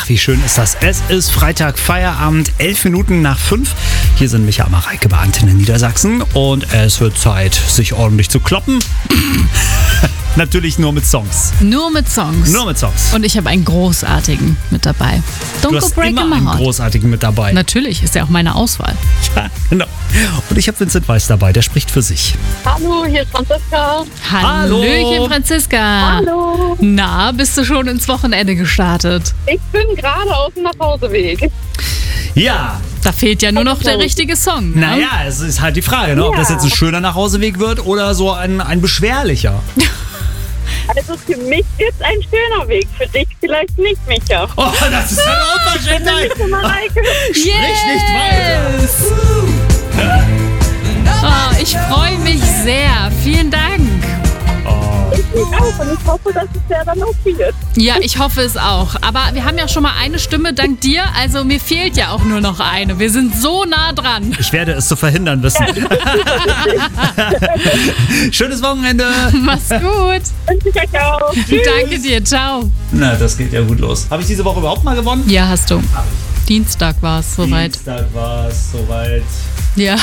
Ach, wie schön ist das. Es ist Freitag, Feierabend, 11 Minuten nach 5. Hier sind Micha und Mareike bei Antenne Niedersachsen und es wird Zeit, sich ordentlich zu kloppen. Natürlich nur mit Songs. Nur mit Songs. Nur mit Songs. Und ich habe einen großartigen mit dabei. Don't Du go hast break immer my einen heart. großartigen mit dabei. Natürlich, ist ja auch meine Auswahl. Ja, genau. Und ich habe Vincent Weiss dabei, der spricht für sich. Hallo, hier ist Franziska. Hallöchen, Franziska. Hallo. Na, bist du schon ins Wochenende gestartet? Ich bin gerade auf dem Nachhauseweg. Ja, Da fehlt ja nur noch der richtige Song. Ne? naja, es ist halt die Frage, ne, ob Ja. das jetzt ein schöner Nachhauseweg wird oder so ein beschwerlicher. Also für mich ist ein schöner Weg, für dich vielleicht nicht, Micha. Oh, das ist eine Unverschämtheit. Für Mareike. Sprich nicht weiter. Oh, ich freue mich sehr. Vielen Dank. Ich mich auch und ich hoffe, dass es ja dann auch wird. Ja, ich hoffe es auch. Aber wir haben ja schon mal eine Stimme dank dir. Also mir fehlt ja auch nur noch eine. Wir sind so nah dran. Ich werde es zu verhindern wissen. Schönes Wochenende. Mach's gut. Wünsche ich euch auch. Danke dir. Ciao. Na, das geht ja gut los. Habe ich diese Woche überhaupt mal gewonnen? Ja, hast du. Dienstag war es soweit. Dienstag war es soweit. Ja.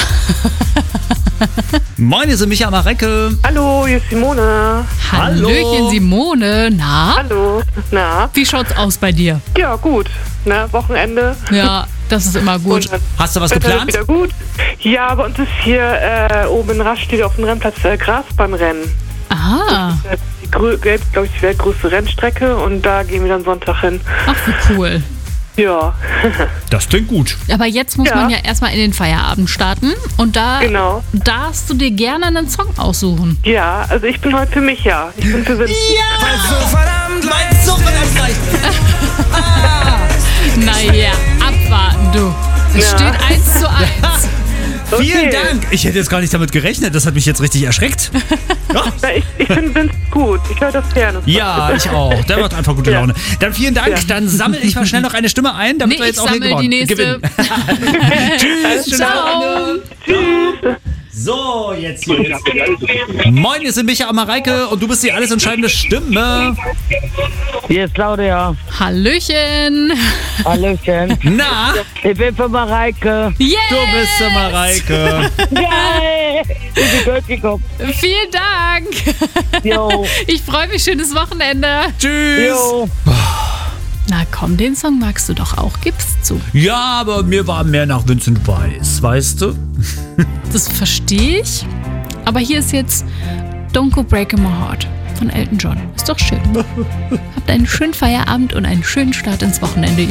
Moin, hier sind Micha und Mareike. Hallo, hier ist Simone. Hallo. Hallöchen, Simone. Na, Hallo. Na? wie schaut's aus bei dir? Ja, gut. Ne, Wochenende. Ja, das ist immer gut. Und dann Hast du was Wetter geplant? ist wieder gut. Ja, bei uns ist hier oben in Rastede auf dem Rennplatz Grasbahnrennen. Ah, Die glaube ich, die weltgrößte Rennstrecke und da gehen wir dann Sonntag hin. ach, wie cool. Ja, Das klingt gut. Aber jetzt muss Ja. man ja erstmal in den Feierabend starten und da genau. darfst du dir gerne einen Song aussuchen. Ja, also ich bin heute für mich, ja. Ich bin für Vincent. Naja, abwarten, du. Es Ja. steht 1:1. Vielen Okay. Dank. Ich hätte jetzt gar nicht damit gerechnet. Das hat mich jetzt richtig erschreckt. Ja, Na, ich finde Vincent gut. Ich höre das gerne. ja, ich auch. Der macht einfach gute Ja. Laune. Dann vielen Dank. Ja. Dann sammle ich mal schnell noch eine Stimme ein, damit Nee, wir jetzt ich auch hier sammle die nächste. gewinnen. Tschüss. schönes Ciao. Wochenende. Tschüss. So, jetzt hier. Moin, hier sind Micha und Mareike und du bist die alles entscheidende Stimme. Hier ist Claudia. Hallöchen. Hallöchen. Na, Ich bin für Mareike. Yes. du bist die Mareike. Geil. Ich bin durchgekommen. Vielen Dank. Jo. Ich freue mich. Schönes Wochenende. Tschüss. Jo. Na komm, den Song magst du doch auch. Gib's zu. Ja, aber mir war mehr nach Vincent Weiss, weißt du? Das verstehe ich. Aber hier ist jetzt Don't Go Breaking My Heart von Elton John. Ist doch schön. Habt einen schönen Feierabend und einen schönen Start ins Wochenende.